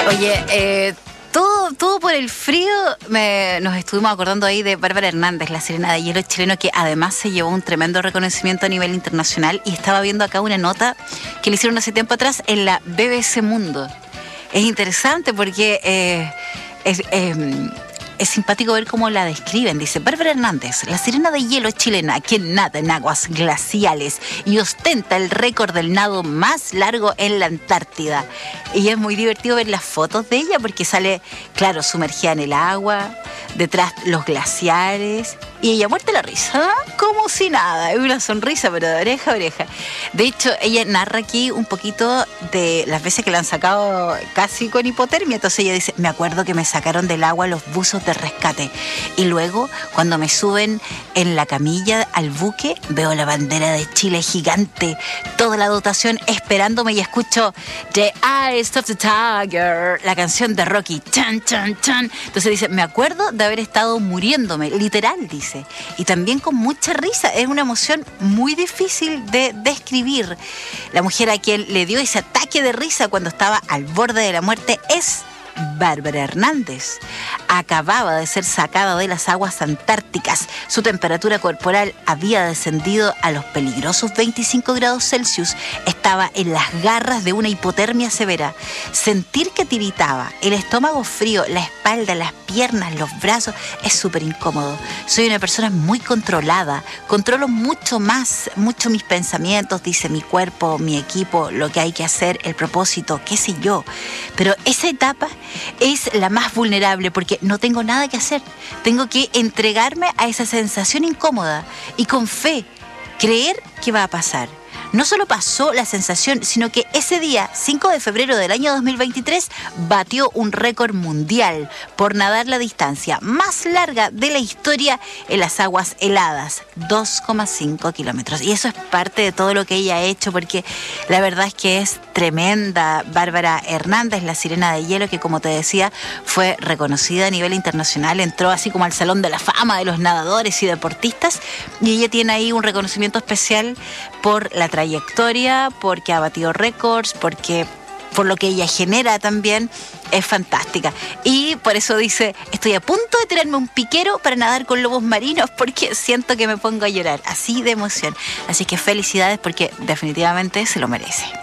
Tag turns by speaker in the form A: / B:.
A: Oye, todo por el frío, nos estuvimos acordando ahí de Bárbara Hernández, la sirena de hielo chileno, que además se llevó un tremendo reconocimiento a nivel internacional. Y estaba viendo acá una nota que le hicieron hace tiempo atrás en la BBC Mundo. Es interesante porque es simpático ver cómo la describen. Dice: Bárbara Hernández, la sirena de hielo chilena, quien nada en aguas glaciales y ostenta el récord del nado más largo en la Antártida. Y es muy divertido ver las fotos de ella porque sale, claro, sumergida en el agua, detrás los glaciares, y ella muerta la risa, como si nada. Es una sonrisa, pero de oreja a oreja. De hecho, ella narra aquí un poquito de las veces que la han sacado casi con hipotermia. Entonces ella dice: me acuerdo que me sacaron del agua los buzos de rescate, y luego cuando me suben en la camilla al buque, veo la bandera de Chile gigante, toda la dotación esperándome, y escucho The Eyes of the Tiger, la canción de Rocky, chan, chan, chan. Entonces dice: me acuerdo de haber estado muriéndome, literal, dice, y también con mucha risa. Es una emoción muy difícil de describir. La mujer a quien le dio ese ataque de risa cuando estaba al borde de la muerte es Bárbara Hernández. Acababa de ser sacada de las aguas antárticas. Su temperatura corporal había descendido a los peligrosos 25 grados Celsius. Estaba en las garras de una hipotermia severa. Sentir que tiritaba, el estómago frío, la espalda, las piernas, los brazos, es súper incómodo. Soy una persona muy controlada. Controlo mucho mis pensamientos, dice, mi cuerpo, mi equipo, lo que hay que hacer, el propósito, qué sé yo. Pero esa etapa es la más vulnerable porque no tengo nada que hacer. Tengo que entregarme a esa sensación incómoda y con fe creer que va a pasar. No solo pasó la sensación, sino que ese día, 5 de febrero del año 2023, batió un récord mundial por nadar la distancia más larga de la historia en las aguas heladas, 2,5 kilómetros. Y eso es parte de todo lo que ella ha hecho, porque la verdad es que es tremenda. Bárbara Hernández, la sirena de hielo, que, como te decía, fue reconocida a nivel internacional, entró así como al Salón de la Fama de los nadadores y deportistas, y ella tiene ahí un reconocimiento especial por la trayectoria, porque ha batido récords, porque por lo que ella genera también. Es fantástica. Y por eso dice: estoy a punto de tirarme un piquero para nadar con lobos marinos porque siento que me pongo a llorar, así de emoción. Así que felicidades, porque definitivamente se lo merece.